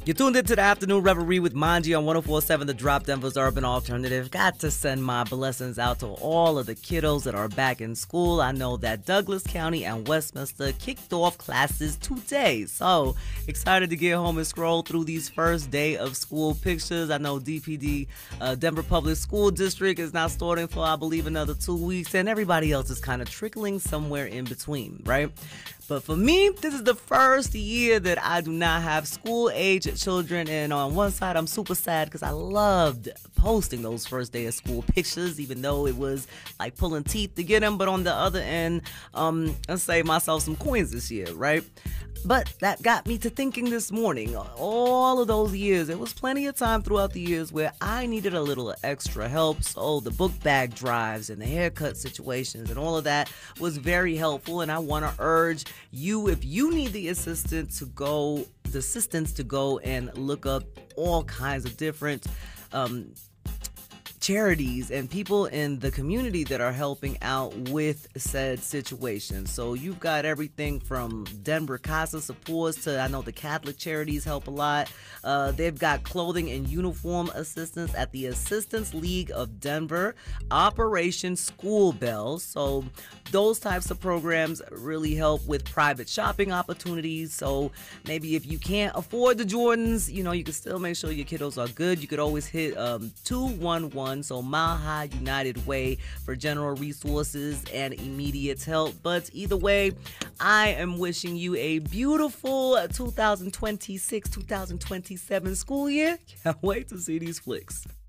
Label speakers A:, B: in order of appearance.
A: You tuned into the Afternoon Reverie with Manji on 104.7 The Drop, Denver's Urban Alternative. Got to send my blessings out to all of the kiddos that are back in school. I know that Douglas County and Westminster kicked off classes today. So excited to get home and scroll through these first day of school pictures. I know DPD, Denver Public School District, is not starting for, I believe, another 2 weeks. And everybody else is kind of trickling somewhere in between, right? But for me, this is the first year that I do not have school-age children, and on one side, I'm super sad because I loved posting those first day of school pictures, even though it was like pulling teeth to get them. But on the other end, I saved myself some coins this year, right? But that got me to thinking this morning, all of those years, there was plenty of time throughout the years where I needed a little extra help. So the book bag drives and the haircut situations and all of that was very helpful. And I want to urge you, if you need the assistance to go and look up all kinds of different charities and people in the community that are helping out with said situation. So you've got everything from Denver Casa supports to, I know the Catholic charities help a lot. They've got clothing and uniform assistance at the Assistance League of Denver, Operation School Bell. So those types of programs really help with private shopping opportunities. So maybe if you can't afford the Jordans, you can still make sure your kiddos are good. You could always hit 211, so Mile High United Way, for general resources and immediate help. But either way, I am wishing you a beautiful 2026-2027 school year. Can't wait to see these flicks.